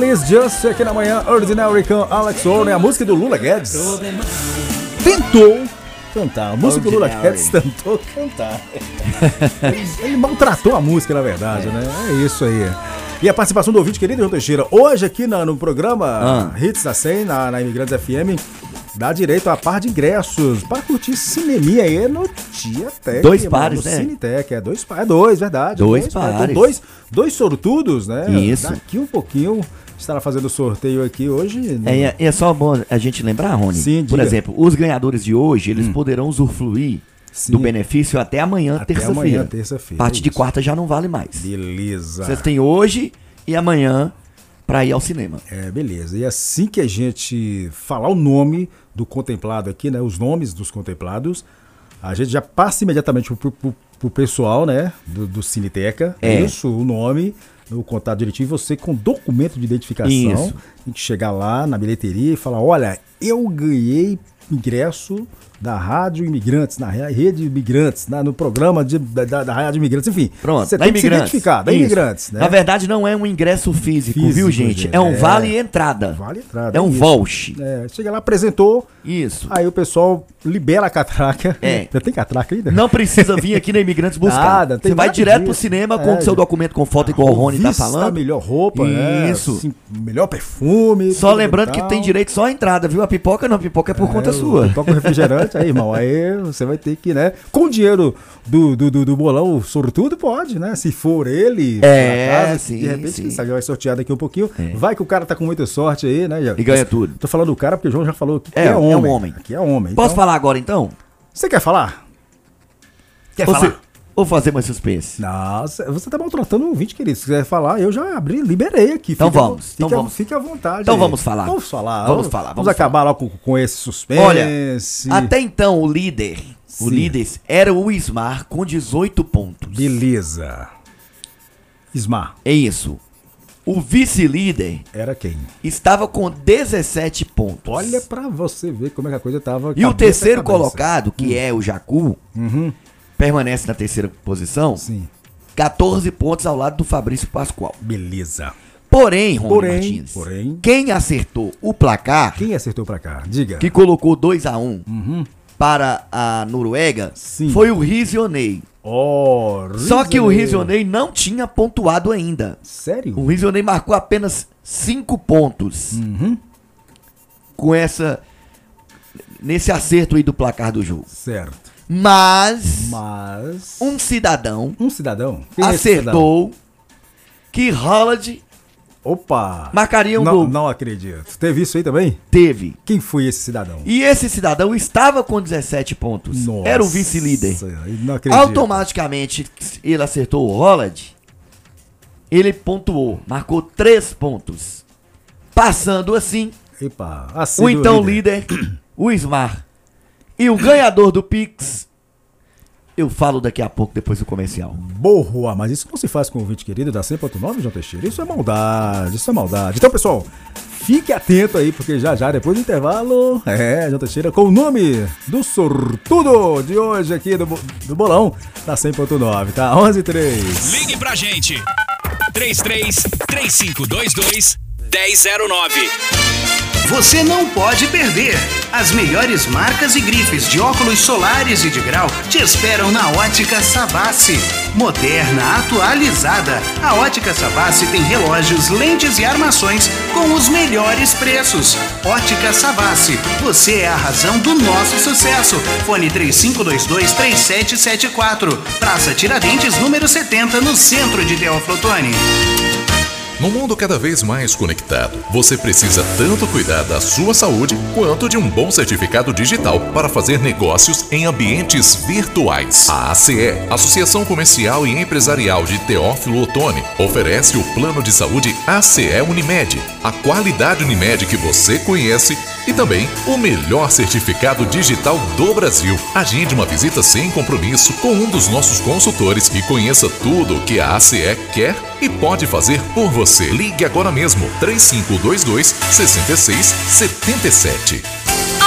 Alice Just aqui na manhã, Ordinary com Alex Warren, a música do Lula Guedes. Tentou cantar, a música do Lula Guedes tentou cantar. Ele maltratou a música, na verdade, né? É isso aí. E a participação do ouvinte querido João Teixeira, hoje aqui no programa Hits da 100, na Imigrantes FM, dá direito a par de ingressos para curtir cineminha aí no Tietec. 2 pares, né? Cinetec, dois, verdade. 2 pares. Dois sortudos, né? Isso. Daqui um pouquinho estará fazendo o sorteio aqui hoje. Né? É só bom a gente lembrar, Rony. Sim, por exemplo, os ganhadores de hoje, eles poderão usufruir do benefício até amanhã, terça-feira. A partir de quarta já não vale mais. Beleza. Vocês têm hoje e amanhã para ir ao cinema. Beleza. E assim que a gente falar o nome do contemplado aqui, né? Os nomes dos contemplados, a gente já passa imediatamente pro pessoal, né? Do Cineteca. Isso, o nome, o contato direitinho. Você com documento de identificação. Isso. Tem que chegar lá na bilheteria e falar, olha, eu ganhei ingresso da Rádio Imigrantes, na Rede Imigrantes, no programa da Rádio Imigrantes, enfim. Pronto, você tem que se identificar, da Imigrantes. Né? Na verdade, não é um ingresso físico, viu, gente? É um vale-entrada. Vale-entrada. É um voucher. Chega lá, apresentou. Isso. Aí o pessoal libera a catraca. Já tem catraca ainda? Não precisa vir aqui na Imigrantes buscar. Nada, você vai direto pro cinema com o seu documento com foto, igual o Rony tá falando. A melhor roupa, isso. Assim, melhor perfume. Só lembrando que tem direito só à entrada, viu? A pipoca não, a pipoca é por conta sua. Pipoca com refrigerante, aí, irmão. Aí você vai ter que, né? Com o dinheiro do bolão sortudo, pode, né? Se for ele, casa, sim. De repente, sabe, vai sortear daqui um pouquinho. Vai que o cara tá com muita sorte aí, né? E ganha tudo. Tô falando do cara porque o João já falou que é homem. É um homem. Aqui é homem. Posso falar agora, então? Você quer falar? Quer falar? Ou fazer mais suspense? Nossa, você tá maltratando o ouvinte, querido. Se quiser falar, eu já liberei aqui. Então vamos. Fique à vontade. Então aí. Vamos falar. Vamos acabar lá com esse suspense. Olha, até então o líder era o Ismar com 18 pontos. Beleza. Ismar. É isso. O vice-líder era quem? Estava com 17 pontos. Olha pra você ver como é que a coisa tava. E o terceiro colocado, que é o Jacu, permanece na terceira posição. Sim. 14 pontos ao lado do Fabrício Pascoal. Beleza. Porém, Rony Martins, quem acertou o placar... Quem acertou o placar? Diga. Que colocou 2-1 para a Noruega, foi o Rizionei. Só que o Rizionei não tinha pontuado ainda. Sério? O Rizionei marcou apenas 5 pontos. Nesse acerto aí do placar do jogo. Certo. Mas um cidadão acertou que Holland marcaria um gol. Não acredito. Teve isso aí também? Teve. Quem foi esse cidadão? E esse cidadão estava com 17 pontos. Nossa, era o vice-líder. Não acredito. Automaticamente ele acertou o Holland. Ele pontuou, marcou 3 pontos. Passando assim, o então líder, o Ismar. E o ganhador do Pix, eu falo daqui a pouco, depois do comercial. Boa, mas isso não se faz com o ouvinte querido da 100.9, João Teixeira. Isso é maldade, Então, pessoal, fique atento aí, porque já, depois do intervalo, João Teixeira com o nome do sortudo de hoje aqui do bolão da 100.9, tá? 11:03. Ligue pra gente. 33-3522-1009. Você não pode perder! As melhores marcas e grifes de óculos solares e de grau te esperam na Ótica Savassi. Moderna, atualizada, a Ótica Savassi tem relógios, lentes e armações com os melhores preços. Ótica Savassi, você é a razão do nosso sucesso. Fone 3522-3774. Praça Tiradentes, número 70, no centro de Teófilo Otoni. No mundo cada vez mais conectado, você precisa tanto cuidar da sua saúde quanto de um bom certificado digital para fazer negócios em ambientes virtuais. A ACE, Associação Comercial e Empresarial de Teófilo Otoni, oferece o plano de saúde ACE Unimed, a qualidade Unimed que você conhece e também o melhor certificado digital do Brasil. Agende uma visita sem compromisso com um dos nossos consultores e conheça tudo o que a ACE quer e pode fazer por você. Ligue agora mesmo, 3522-6677.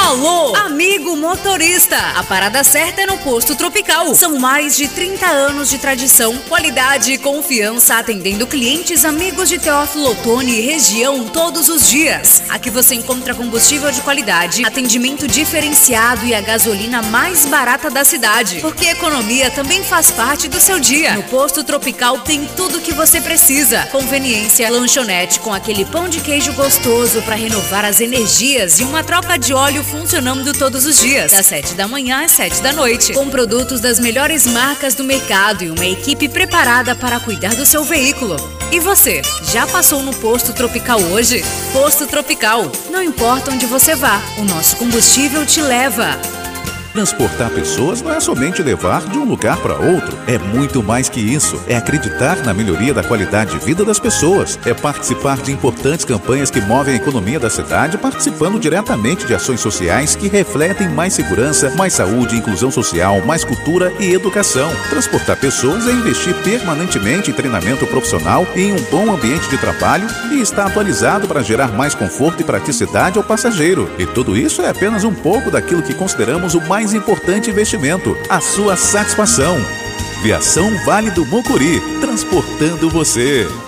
Alô, amigo motorista, a parada certa é no Posto Tropical. São mais de 30 anos de tradição, qualidade e confiança atendendo clientes amigos de Teófilo Otoni e região todos os dias. Aqui você encontra combustível de qualidade, atendimento diferenciado e a gasolina mais barata da cidade. Porque economia também faz parte do seu dia. No Posto Tropical tem tudo o que você precisa. Conveniência, lanchonete com aquele pão de queijo gostoso para renovar as energias e uma troca de óleo funcionando todos os dias, das 7 da manhã às 7 da noite, com produtos das melhores marcas do mercado e uma equipe preparada para cuidar do seu veículo. E você, já passou no Posto Tropical hoje? Posto Tropical, não importa onde você vá, o nosso combustível te leva. Transportar pessoas não é somente levar de um lugar para outro. É muito mais que isso. É acreditar na melhoria da qualidade de vida das pessoas. É participar de importantes campanhas que movem a economia da cidade, participando diretamente de ações sociais que refletem mais segurança, mais saúde, inclusão social, mais cultura e educação. Transportar pessoas é investir permanentemente em treinamento profissional e em um bom ambiente de trabalho e estar atualizado para gerar mais conforto e praticidade ao passageiro. E tudo isso é apenas um pouco daquilo que consideramos o mais importante investimento, a sua satisfação. Viação Vale do Mucuri, transportando você.